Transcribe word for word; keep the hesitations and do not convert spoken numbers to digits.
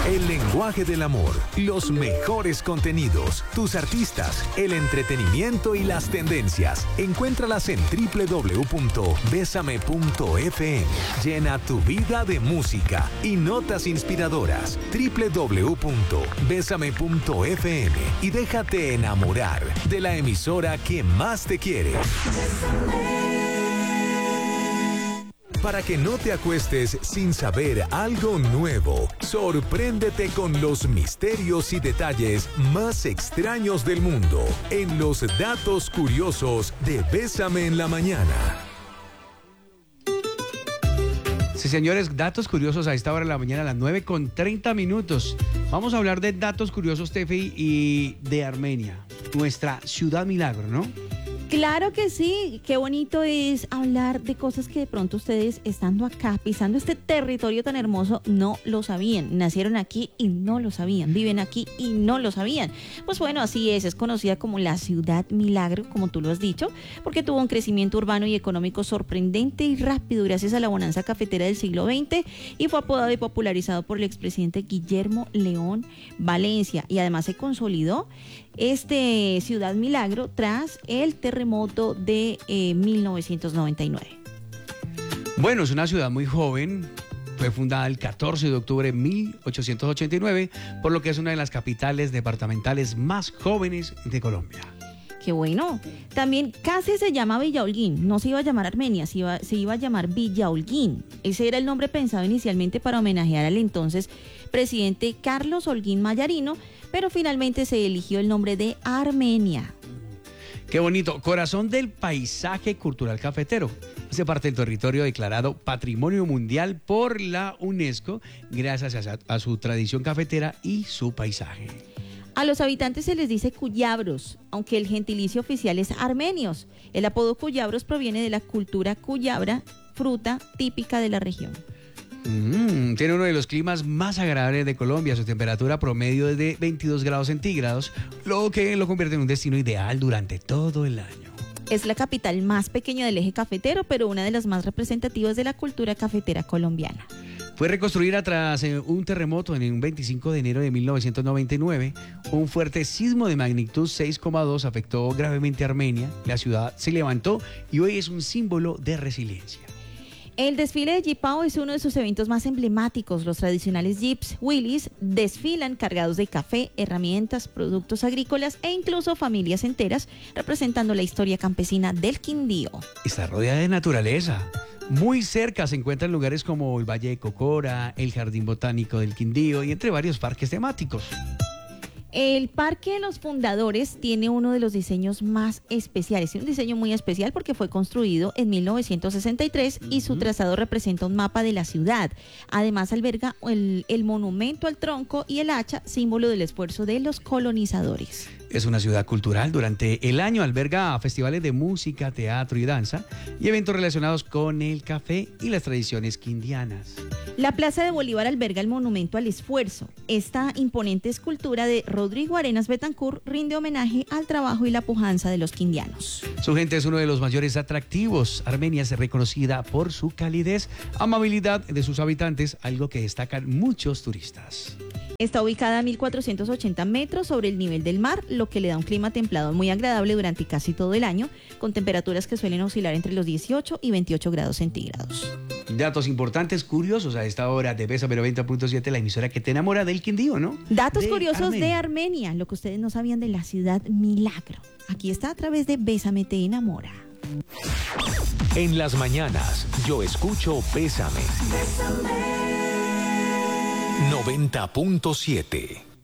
El lenguaje del amor, los mejores contenidos, tus artistas, el entretenimiento y las tendencias. Encuéntralas en doble u doble u doble u punto besame punto efe eme. Llena tu vida de música y notas inspiradoras. doble u doble u doble u punto besame punto efe eme y déjate enamorar de la emisora que más te quiere. Para que no te acuestes sin saber algo nuevo, sorpréndete con los misterios y detalles más extraños del mundo en los datos curiosos de Bésame en la Mañana. Sí, señores, datos curiosos a esta hora de la mañana, a las nueve con treinta minutos. Vamos a hablar de datos curiosos, Tefi, y de Armenia, nuestra ciudad milagro, ¿no? Claro que sí, qué bonito es hablar de cosas que de pronto ustedes, estando acá, pisando este territorio tan hermoso, no lo sabían. Nacieron aquí y no lo sabían, viven aquí y no lo sabían. Pues bueno, así es, es conocida como la ciudad milagro, como tú lo has dicho, porque tuvo un crecimiento urbano y económico sorprendente y rápido gracias a la bonanza cafetera del siglo veinte y fue apodado y popularizado por el expresidente Guillermo León Valencia, y además se consolidó este ciudad milagro tras el terremoto de eh, mil novecientos noventa y nueve. Bueno, es una ciudad muy joven, fue fundada el catorce de octubre de mil ochocientos ochenta y nueve, por lo que es una de las capitales departamentales más jóvenes de Colombia. Qué bueno. También casi se llama Villa Holguín, no se iba a llamar Armenia, se iba, se iba a llamar Villa Holguín. Ese era el nombre pensado inicialmente para homenajear al entonces presidente Carlos Holguín Mayarino, pero finalmente se eligió el nombre de Armenia. Qué bonito, corazón del paisaje cultural cafetero. Hace parte del territorio declarado Patrimonio Mundial por la UNESCO gracias a, a su tradición cafetera y su paisaje. A los habitantes se les dice cuyabros, aunque el gentilicio oficial es armenios. El apodo cuyabros proviene de la cultura cuyabra, fruta típica de la región. Mm, tiene uno de los climas más agradables de Colombia. Su temperatura promedio es de veintidós grados centígrados, lo que lo convierte en un destino ideal durante todo el año. Es la capital más pequeña del eje cafetero, pero una de las más representativas de la cultura cafetera colombiana. Fue reconstruida tras eh, un terremoto en un veinticinco de enero de mil novecientos noventa y nueve. Un fuerte sismo de magnitud seis coma dos afectó gravemente a Armenia. La ciudad se levantó y hoy es un símbolo de resiliencia. El desfile de Jeepao es uno de sus eventos más emblemáticos. Los tradicionales Jeeps Willys desfilan cargados de café, herramientas, productos agrícolas e incluso familias enteras, representando la historia campesina del Quindío. Está rodeada de naturaleza. Muy cerca se encuentran lugares como el Valle de Cocora, el Jardín Botánico del Quindío y entre varios parques temáticos. El Parque de los Fundadores tiene uno de los diseños más especiales, un diseño muy especial porque fue construido en mil novecientos sesenta y tres y su trazado representa un mapa de la ciudad. Además alberga el, el monumento al tronco y el hacha, símbolo del esfuerzo de los colonizadores. Es una ciudad cultural. Durante el año alberga festivales de música, teatro y danza y eventos relacionados con el café y las tradiciones quindianas. La Plaza de Bolívar alberga el monumento al esfuerzo. Esta imponente escultura de Rodrigo Arenas Betancourt rinde homenaje al trabajo y la pujanza de los quindianos. Su gente es uno de los mayores atractivos. Armenia es reconocida por su calidez, amabilidad de sus habitantes, algo que destacan muchos turistas. Está ubicada a mil cuatrocientos ochenta metros sobre el nivel del mar, lo que le da un clima templado muy agradable durante casi todo el año, con temperaturas que suelen oscilar entre los dieciocho y veintiocho grados centígrados. Datos importantes, curiosos a esta hora de Bésame noventa punto siete, la emisora que te enamora del Quindío, ¿no? Datos de curiosos Armenia. de Armenia, lo que ustedes no sabían de la ciudad milagro. Aquí está a través de Bésame te enamora. En las mañanas, yo escucho Bésame. noventa punto siete.